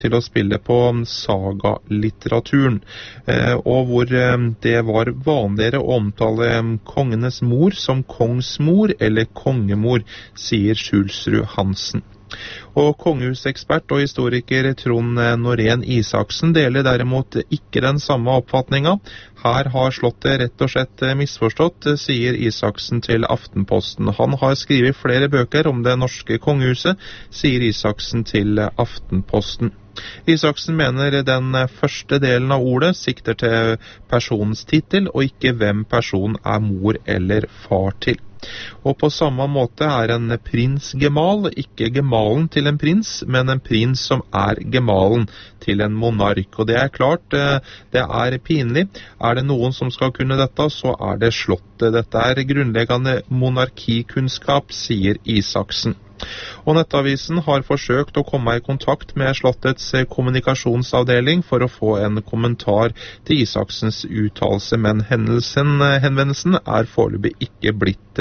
til å spille på saga-litteraturen, og hvor det var vanligere å omtale kongenes mor som kongsmor eller kongemor, sier Skjulsrud Hansen. Og kongehusekspert og historiker Trond Norén Isaksen deler derimot ikke den samme oppfatningen. Her har slottet rett og slett misforstått, sier Isaksen til Aftenposten. Han har skrevet flere bøker om det norske kongehuset, sier Isaksen til Aftenposten. Isaksen mener den første delen av ordet sikter til personens titel, og ikke hvem personen er mor eller far til. Og på samme måte er en prinsgemal ikke gemalen til en prins, men en prins som er gemalen til en monark. Og det er klart, det er pinlig. Er det noen som skal kunne dette, så er det slottet. Dette er grunnleggende monarkikunnskap, sier Isaksen. Og Nettavisen har forsøkt å komme i kontakt med slottets kommunikasjonsavdeling for å få en kommentar til Isaksens uttalelse, men henvendelsen er foreløpig ikke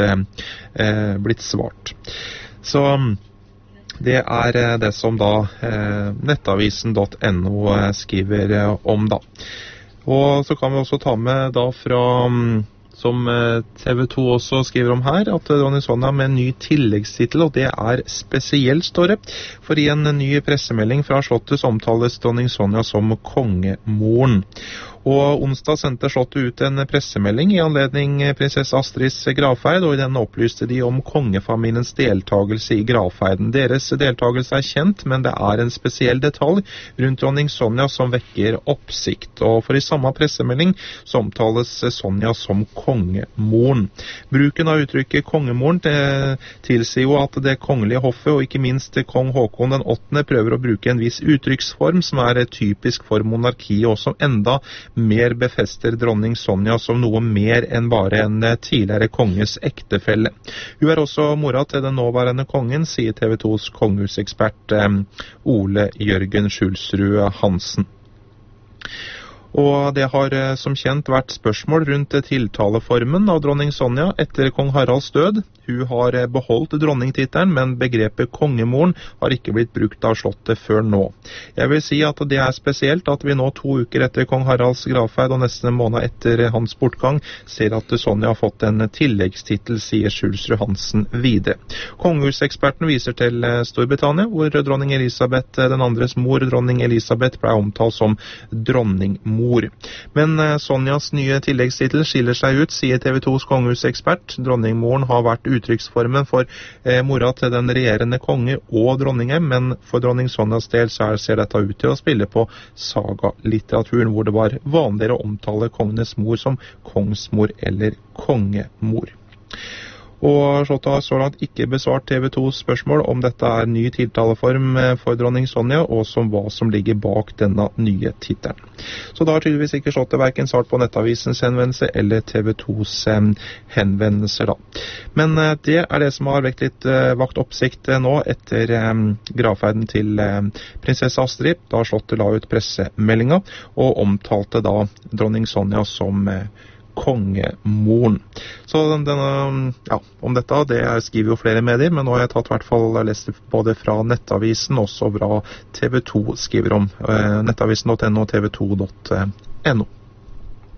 blitt svart. Så det er det som da nettavisen.no skriver om da. Og så kan vi også ta med da fra som TV 2 også skriver om her, at dronning Sonja med en ny tilleggstitel, og det er spesielt, står det, for i en ny pressemelding fra slottet omtales dronning Sonja som kongemoren. Og onsdag sendte slottet ut en pressemelding i anledning prinsesse Astrids gravferd, og i denne opplyste de om kongefamiliens deltagelse i gravferden. Deres deltagelse er kjent, men det er en spesiell detalj rundt dronning Sonja som vekker oppsikt. Og for i samme pressemelding så omtales Sonja som kongemoren. Bruken av uttrykket kongemoren tilsier jo at det kongelige hoffet, og ikke minst kong Håkon den 8. prøver å bruke en viss uttrykksform som er typisk for monarkiet, og som enda mer befester dronning Sonja som noe mer enn bare en tidligere konges ektefelle. Hun er også mora til den nåværende kongen, sier TV 2s kongehusekspert Ole Jørgen Skjulsrud Hansen. Og det har som kjent vært spørsmål rundt tiltaleformen av dronning Sonja etter kong Haralds død. Hun har beholdt dronningtittelen, men begrepet kongemoren har ikke blitt brukt av slottet før nå. Jeg vil si at det er spesielt at vi nå 2 uker etter kong Haralds gravferd og nesten en måned etter hans bortgang ser at Sonja har fått en tilleggstittel, sier Skjulsrud Hansen videre. Kongehuseksperten viser til Storbritannia, hvor dronning Elisabeth den andres mor, dronning Elisabeth, ble omtalt som dronningmor. Men Sonjas nye tilleggstittel skiller seg ut, sier TV 2s kongehusekspert. Dronningmoren har vært uttrykksformen for mora til den regjerende konge og dronningen, men for dronning Sonjas del så ser dette ut til å spille på saga-litteraturen, hvor det var vanligere å omtale kongenes mor som kongsmor eller kongemor. Og slottet har så langt ikke besvart TV 2s spørsmål om dette er ny tiltaleform for dronning Sonja, og hva som ligger bak denne nye tittelen. Så da har tydeligvis ikke slottet hverken svart på Nettavisens henvendelse eller TV 2s henvendelser da. Men det er det som har vakt oppsikt nå etter gravferden til prinsesse Astrid, da slottet la ut pressemeldinga og omtalte da dronning Sonja som kongemoren. Så om dette, det skriver jo flere medier, men nå har jeg lest både fra Nettavisen og også fra TV 2 skriver om nettavisen.no og TV2.no.